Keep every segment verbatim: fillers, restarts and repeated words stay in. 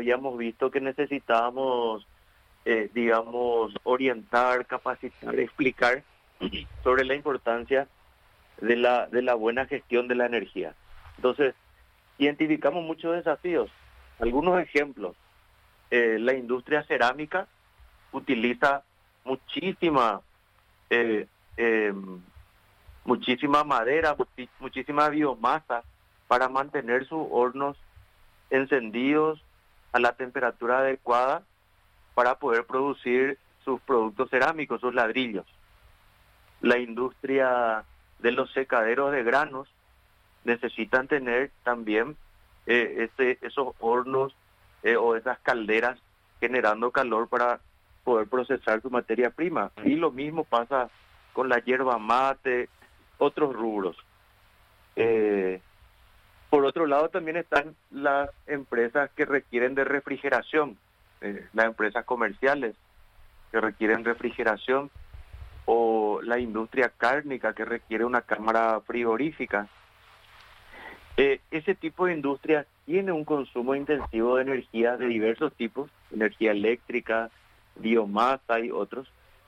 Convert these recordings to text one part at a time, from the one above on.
habíamos visto que necesitábamos, eh, digamos, orientar, capacitar, explicar sobre la importancia de la, de la buena gestión de la energía. Entonces, identificamos muchos desafíos. Algunos ejemplos. Eh, la industria cerámica utiliza muchísima, eh, eh, muchísima madera, muchi- muchísima biomasa para mantener sus hornos encendidos a la temperatura adecuada para poder producir sus productos cerámicos, sus ladrillos. La industria de los secaderos de granos necesitan tener también eh, este, esos hornos eh, o esas calderas generando calor para poder procesar su materia prima. Y lo mismo pasa con la yerba mate, otros rubros. Eh, por otro lado también están las empresas que requieren de refrigeración, eh, las empresas comerciales que requieren refrigeración, o la industria cárnica que requiere una cámara frigorífica. Eh, ese tipo de industria tiene un consumo intensivo de energía de diversos tipos, energía eléctrica, biomasa y otros.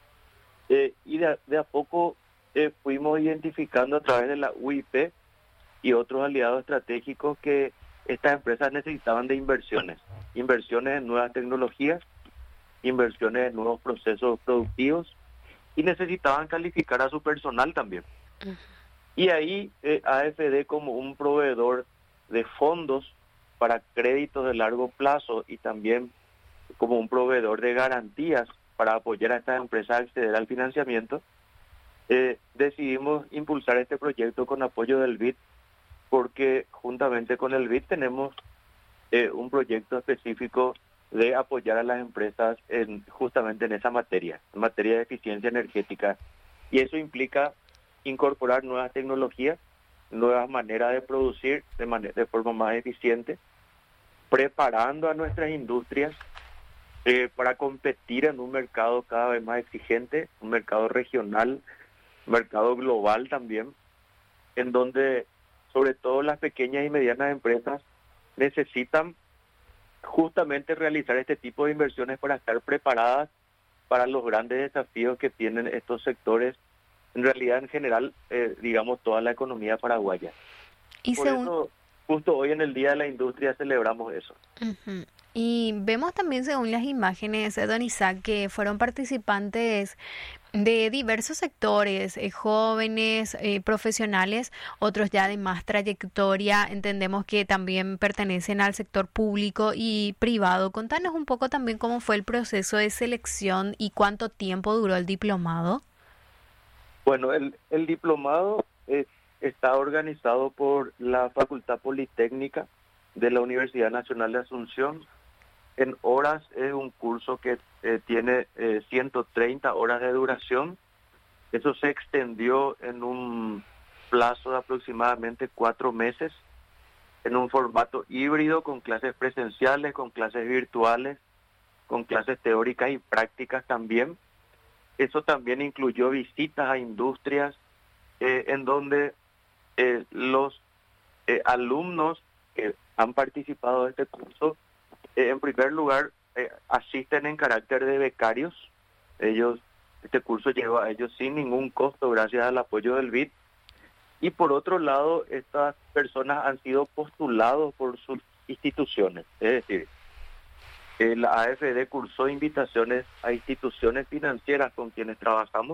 Eh, y de, de a poco eh, fuimos identificando a través de la U I P y otros aliados estratégicos que estas empresas necesitaban de inversiones, inversiones en nuevas tecnologías, inversiones en nuevos procesos productivos, y necesitaban calificar a su personal también. Uh-huh. Y ahí eh, A F D, como un proveedor de fondos para créditos de largo plazo y también como un proveedor de garantías para apoyar a estas empresas a acceder al financiamiento, eh, decidimos impulsar este proyecto con apoyo del B I D, porque juntamente con el B I D tenemos eh, un proyecto específico de apoyar a las empresas en, justamente en esa materia, en materia de eficiencia energética. Y eso implica incorporar nuevas tecnologías, nuevas maneras de producir de, manera, de forma más eficiente, preparando a nuestras industrias eh, para competir en un mercado cada vez más exigente, un mercado regional, un mercado global también, en donde sobre todo las pequeñas y medianas empresas necesitan justamente realizar este tipo de inversiones para estar preparadas para los grandes desafíos que tienen estos sectores, en realidad en general, eh, digamos, toda la economía paraguaya. Y Por según... eso, justo hoy en el Día de la Industria celebramos eso. Uh-huh. Y vemos también, según las imágenes, eh, don Isaac, que fueron participantes de diversos sectores, eh, jóvenes, eh, profesionales, otros ya de más trayectoria. Entendemos que también pertenecen al sector público y privado. Contanos un poco también cómo fue el proceso de selección y cuánto tiempo duró el diplomado. Bueno, el, el diplomado eh, está organizado por la Facultad Politécnica de la Universidad Nacional de Asunción. En horas es un curso que eh, tiene eh, ciento treinta horas de duración. Eso se extendió en un plazo de aproximadamente cuatro meses, en un formato híbrido, con clases presenciales, con clases virtuales, con clases teóricas y prácticas también. Eso también incluyó visitas a industrias eh, en donde eh, los eh, alumnos que han participado de este curso, eh, en primer lugar, eh, asisten en carácter de becarios. Ellos, este curso llegó a ellos sin ningún costo gracias al apoyo del B I D. Y por otro lado, estas personas han sido postulados por sus instituciones. Es decir, eh, la A F D cursó invitaciones a instituciones financieras con quienes trabajamos,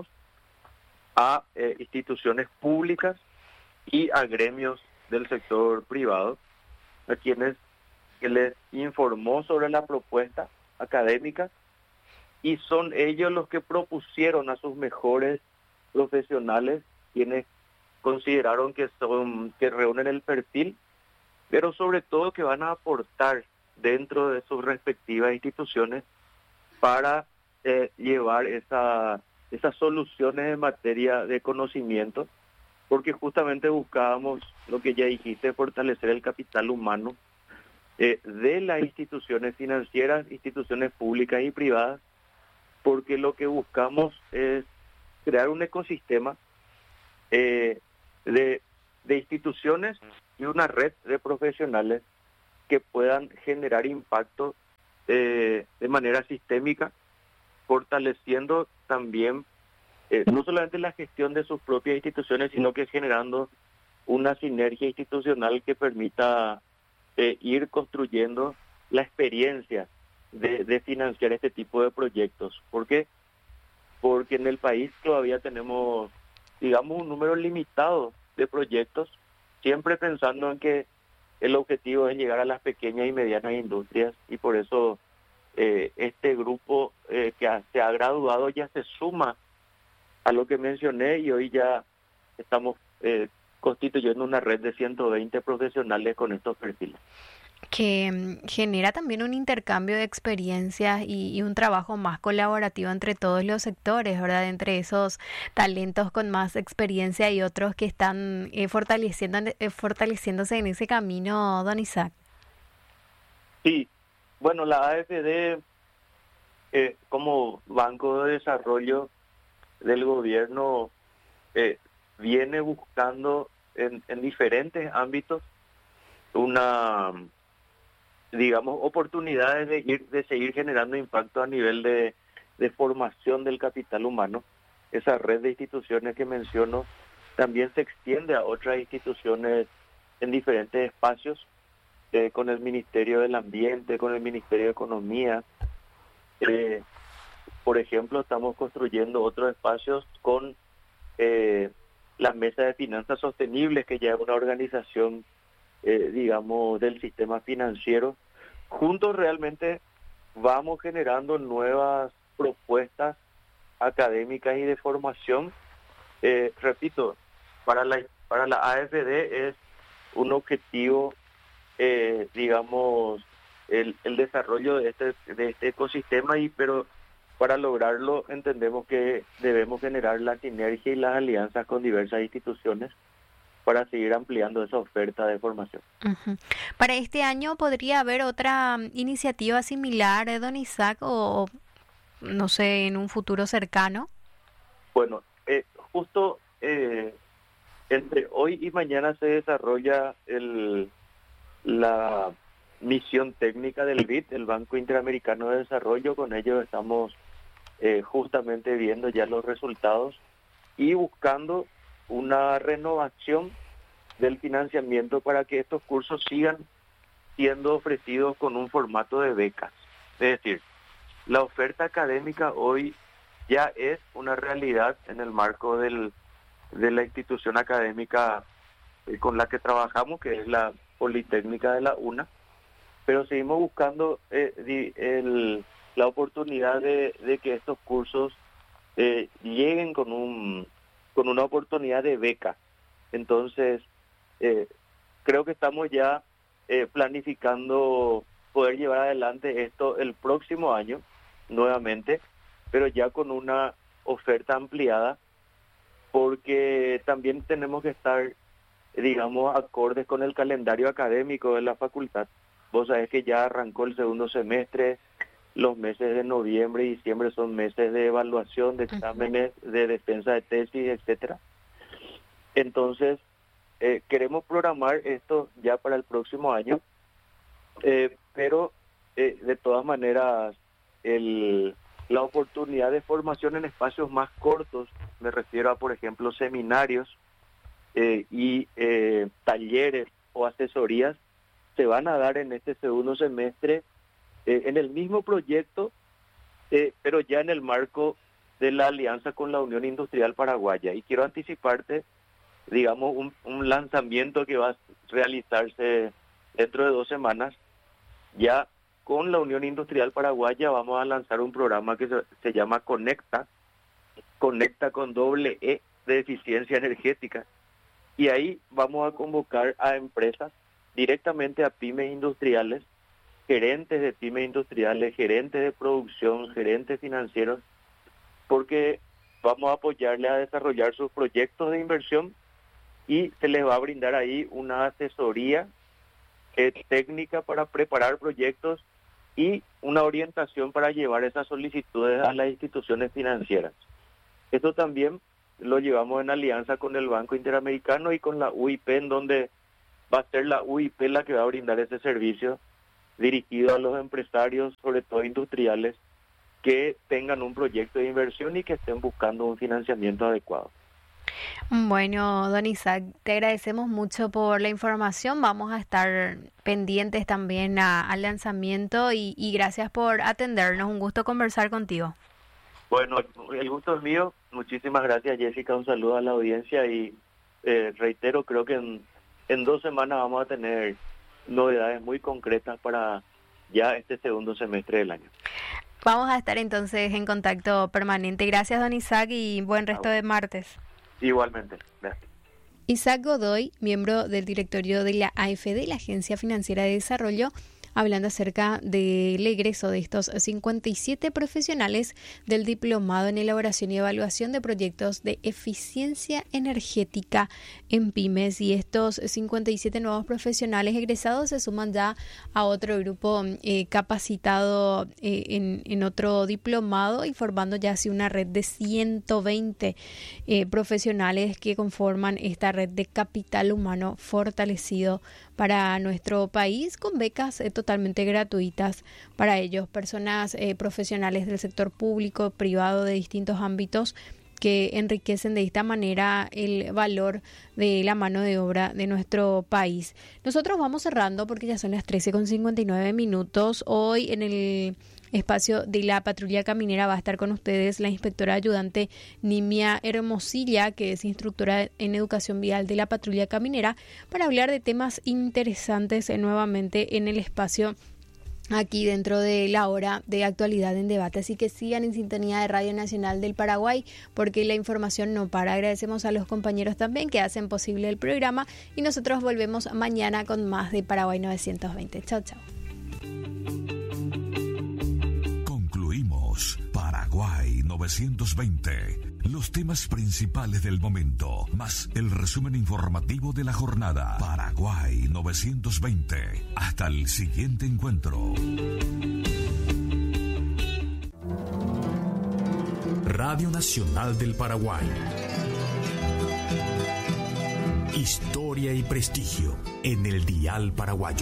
a eh, instituciones públicas y a gremios del sector privado, a quienes que les informó sobre la propuesta académica, y son ellos los que propusieron a sus mejores profesionales, quienes consideraron que son que reúnen el perfil, pero sobre todo que van a aportar dentro de sus respectivas instituciones para eh, llevar esa, esas soluciones en materia de conocimiento, porque justamente buscábamos lo que ya dijiste, fortalecer el capital humano eh, de las instituciones financieras, instituciones públicas y privadas, porque lo que buscamos es crear un ecosistema eh, de, de instituciones y una red de profesionales que puedan generar impacto eh, de manera sistémica, fortaleciendo también eh, no solamente la gestión de sus propias instituciones, sino que generando una sinergia institucional que permita eh, ir construyendo la experiencia de, de financiar este tipo de proyectos. ¿Por qué? Porque en el país todavía tenemos, digamos, un número limitado de proyectos, siempre pensando en que el objetivo es llegar a las pequeñas y medianas industrias, y por eso eh, este grupo eh, que ha, se ha graduado ya se suma a lo que mencioné, y hoy ya estamos eh, constituyendo una red de ciento veinte profesionales con estos perfiles. Que mm, genera también un intercambio de experiencias y, y un trabajo más colaborativo entre todos los sectores, ¿verdad? Entre esos talentos con más experiencia y otros que están eh, fortaleciendo, eh, fortaleciéndose en ese camino, don Isaac. Sí, bueno, la A F D eh, como Banco de Desarrollo del gobierno eh, viene buscando en, en diferentes ámbitos una, digamos, oportunidades de ir, de seguir generando impacto a nivel de, de formación del capital humano. Esa red de instituciones que menciono también se extiende a otras instituciones en diferentes espacios, eh, con el Ministerio del Ambiente, con el Ministerio de Economía. Eh, por ejemplo, estamos construyendo otros espacios con eh, la Mesa de Finanzas Sostenibles, que ya es una organización, eh, digamos, del sistema financiero. Juntos realmente vamos generando nuevas propuestas académicas y de formación. Eh, repito, para la, para la A F D es un objetivo, eh, digamos, el, el desarrollo de este, de este ecosistema, y pero para lograrlo entendemos que debemos generar la sinergia y las alianzas con diversas instituciones para seguir ampliando esa oferta de formación. Ujú. Para este año podría haber otra mm, iniciativa similar, eh, don Isaac, o o, no sé, en un futuro cercano. Bueno, eh, justo eh, entre hoy y mañana se desarrolla el, la misión técnica del B I D, el Banco Interamericano de Desarrollo. Con ellos estamos eh, justamente viendo ya los resultados y buscando una renovación del financiamiento para que estos cursos sigan siendo ofrecidos con un formato de becas. Es decir, la oferta académica hoy ya es una realidad en el marco del, de la institución académica eh, con la que trabajamos, que es la Politécnica de la UNA, pero seguimos buscando eh, di, el, la oportunidad de, de que estos cursos eh, lleguen con un con una oportunidad de beca. Entonces, eh, creo que estamos ya eh, planificando poder llevar adelante esto el próximo año nuevamente, pero ya con una oferta ampliada, porque también tenemos que estar, digamos, acordes con el calendario académico de la facultad. Vos sabés que ya arrancó el segundo semestre, los meses de noviembre y diciembre son meses de evaluación, de exámenes, de defensa de tesis, etcétera. Entonces, eh, queremos programar esto ya para el próximo año, eh, pero eh, de todas maneras, el, la oportunidad de formación en espacios más cortos, me refiero a, por ejemplo, seminarios eh, y eh, talleres o asesorías, se van a dar en este segundo semestre eh, en el mismo proyecto, eh, pero ya en el marco de la alianza con la Unión Industrial Paraguaya. Y quiero anticiparte, digamos, un, un lanzamiento que va a realizarse dentro de dos semanas. Ya con la Unión Industrial Paraguaya vamos a lanzar un programa que se, se llama Conecta, Conecta con doble E de eficiencia energética. Y ahí vamos a convocar a empresas, directamente a pymes industriales, gerentes de pymes industriales, gerentes de producción, gerentes financieros, porque vamos a apoyarles a desarrollar sus proyectos de inversión y se les va a brindar ahí una asesoría eh, técnica para preparar proyectos y una orientación para llevar esas solicitudes a las instituciones financieras. Esto también lo llevamos en alianza con el Banco Interamericano y con la U I P, en donde va a ser la U I P la que va a brindar ese servicio dirigido a los empresarios, sobre todo industriales, que tengan un proyecto de inversión y que estén buscando un financiamiento adecuado. Bueno, don Isaac, te agradecemos mucho por la información. Vamos a estar pendientes también a, al lanzamiento y, y gracias por atendernos. Un gusto conversar contigo. Bueno, el gusto es mío. Muchísimas gracias, Jessica. Un saludo a la audiencia y eh, reitero, creo que en, en dos semanas vamos a tener novedades muy concretas para ya este segundo semestre del año. Vamos a estar entonces en contacto permanente. Gracias, don Isaac, y buen resto de martes. Igualmente, gracias. Isaac Godoy, miembro del directorio de la A F D, la Agencia Financiera de Desarrollo, hablando acerca del egreso de estos cincuenta y siete profesionales del diplomado en elaboración y evaluación de proyectos de eficiencia energética en pymes. Y estos cincuenta y siete nuevos profesionales egresados se suman ya a otro grupo eh, capacitado eh, en, en otro diplomado y formando ya así una red de ciento veinte eh, profesionales que conforman esta red de capital humano fortalecido para nuestro país, con becas eh, totalmente gratuitas para ellos, personas eh, profesionales del sector público, privado, de distintos ámbitos, que enriquecen de esta manera el valor de la mano de obra de nuestro país. Nosotros vamos cerrando porque ya son las trece con cincuenta y nueve minutos. Hoy en el espacio de la patrulla caminera va a estar con ustedes la inspectora ayudante Nimia Hermosilla, que es instructora en educación vial de la patrulla caminera, para hablar de temas interesantes eh, nuevamente en el espacio aquí dentro de la hora de actualidad en debate. Así que sigan en sintonía de Radio Nacional del Paraguay porque la información no para. Agradecemos a los compañeros también que hacen posible el programa y nosotros volvemos mañana con más de Paraguay novecientos veinte. Chao, chao. Concluimos Paraguay novecientos veinte. Los temas principales del momento, más el resumen informativo de la jornada. Paraguay novecientos veinte. Hasta el siguiente encuentro. Radio Nacional del Paraguay. Historia y prestigio en el dial paraguayo.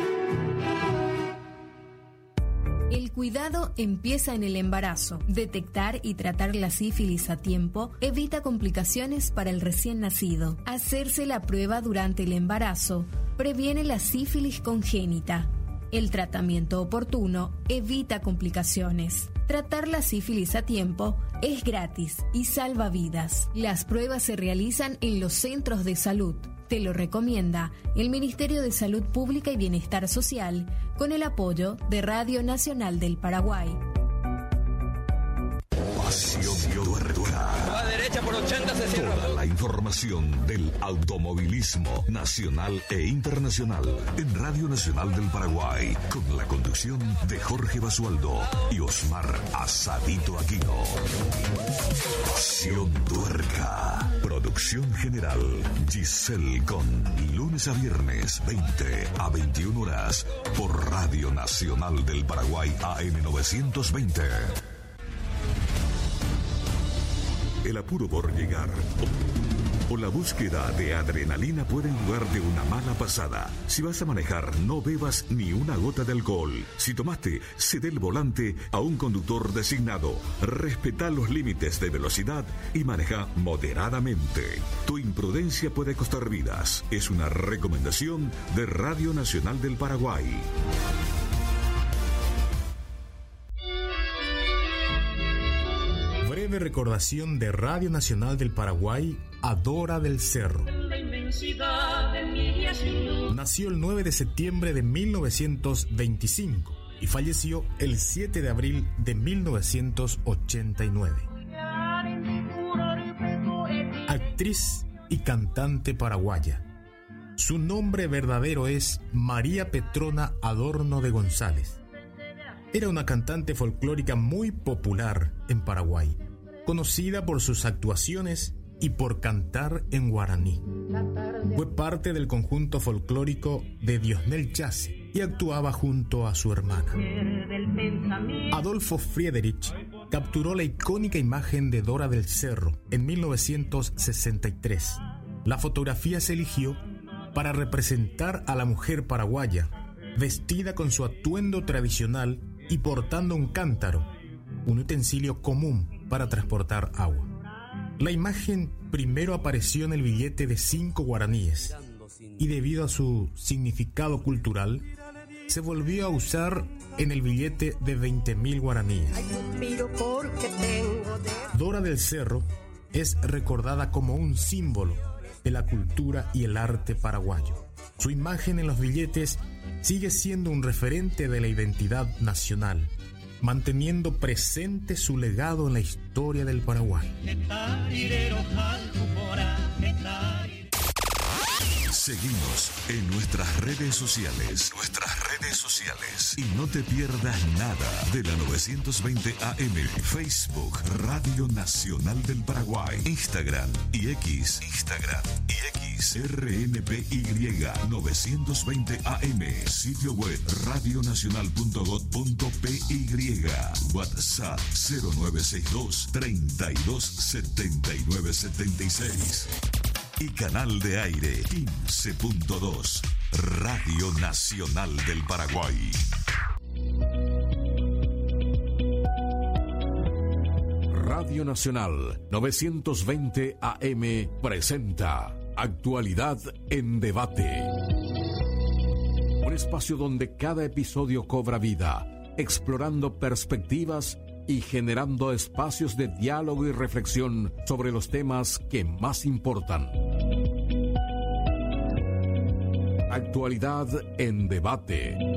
El cuidado empieza en el embarazo. Detectar y tratar la sífilis a tiempo evita complicaciones para el recién nacido. Hacerse la prueba durante el embarazo previene la sífilis congénita. El tratamiento oportuno evita complicaciones. Tratar la sífilis a tiempo es gratis y salva vidas. Las pruebas se realizan en los centros de salud. Te lo recomienda el Ministerio de Salud Pública y Bienestar Social con el apoyo de Radio Nacional del Paraguay. Pasión Tuerca. A derecha por ochenta se cierra. Toda la información del automovilismo nacional e internacional en Radio Nacional del Paraguay con la conducción de Jorge Basualdo y Osmar Asadito Aquino. Pasión Tuerca. Producción general Giselle Con. Lunes a viernes veinte a veintiuna horas por Radio Nacional del Paraguay A M novecientos veinte. El apuro por llegar o la búsqueda de adrenalina pueden jugarte una mala pasada. Si vas a manejar, no bebas ni una gota de alcohol. Si tomaste, cede el volante a un conductor designado. Respeta los límites de velocidad y maneja moderadamente. Tu imprudencia puede costar vidas. Es una recomendación de Radio Nacional del Paraguay. Breve recordación de Radio Nacional del Paraguay a Dora del Cerro. Nació el nueve de septiembre de mil novecientos veinticinco y falleció el siete de abril de mil novecientos ochenta y nueve. Actriz y cantante paraguaya. Su nombre verdadero es María Petrona Adorno de González. Era una cantante folclórica muy popular en Paraguay, conocida por sus actuaciones y por cantar en guaraní. Fue parte del conjunto folclórico de Diosnel Chase y actuaba junto a su hermana. Adolfo Friedrich capturó la icónica imagen de Dora del Cerro en mil novecientos sesenta y tres. La fotografía se eligió para representar a la mujer paraguaya vestida con su atuendo tradicional y portando un cántaro, un utensilio común para transportar agua. La imagen primero apareció en el billete de cinco guaraníes y debido a su significado cultural, se volvió a usar en el billete de veinte mil guaraníes. Dora del Cerro es recordada como un símbolo de la cultura y el arte paraguayo. Su imagen en los billetes sigue siendo un referente de la identidad nacional, manteniendo presente su legado en la historia del Paraguay. Seguimos en nuestras redes sociales. Nuestras redes sociales. Y no te pierdas nada de la novecientos veinte A M. Facebook, Radio Nacional del Paraguay. Instagram y X. Instagram y X. R N P Y novecientos veinte A M. Sitio web radionacional punto gob punto pe y. WhatsApp cero nueve seis dos, treinta y dos, setenta y nueve, setenta y seis. Y canal de aire quince punto dos, Radio Nacional del Paraguay. Radio Nacional novecientos veinte A M presenta Actualidad en Debate. Un espacio donde cada episodio cobra vida, explorando perspectivas y generando espacios de diálogo y reflexión sobre los temas que más importan. Actualidad en Debate.